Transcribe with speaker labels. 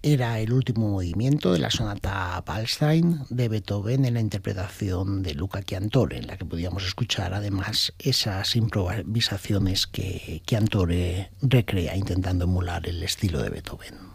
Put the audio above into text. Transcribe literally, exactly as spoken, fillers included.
Speaker 1: Era el último movimiento de la sonata Waldstein de Beethoven en la interpretación de Luca Chiantore, en la que podíamos escuchar además esas improvisaciones que Chiantore recrea intentando emular el estilo de Beethoven.